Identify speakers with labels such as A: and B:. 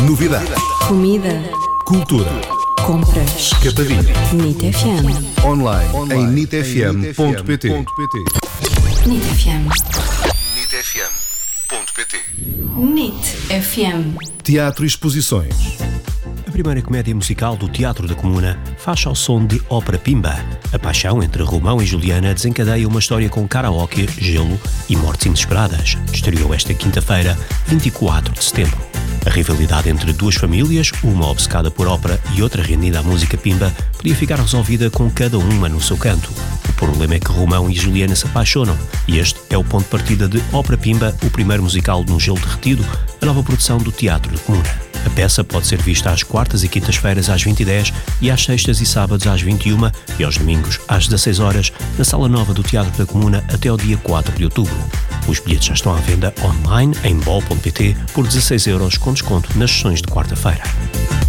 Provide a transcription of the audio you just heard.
A: Novidades.
B: Comida.
A: Cultura.
B: Compras.
A: Capadinha.
B: NIT FM.
A: Online em nitfm.pt.
B: NIT FM.
A: nitfm.pt.
B: NIT FM.
A: Teatro e exposições.
C: A primeira comédia musical do Teatro da Comuna faz ao som de Ópera Pimba. A paixão entre Romão e Juliana desencadeia uma história com karaoke, gelo e mortes inesperadas. Estreou esta quinta-feira, 24 de setembro. A rivalidade entre duas famílias, uma obcecada por ópera e outra rendida à música pimba, podia ficar resolvida com cada uma no seu canto. O problema é que Romão e Juliana se apaixonam, e este é o ponto de partida de Ópera Pimba, o primeiro musical no gelo derretido, a nova produção do Teatro da Comuna. A peça pode ser vista às quartas e quintas-feiras às 20h10 e às sextas e sábados às 21h e aos domingos às 16h na Sala Nova do Teatro da Comuna até ao dia 4 de outubro. Os bilhetes já estão à venda online em bol.pt por 16€ com desconto nas sessões de quarta-feira.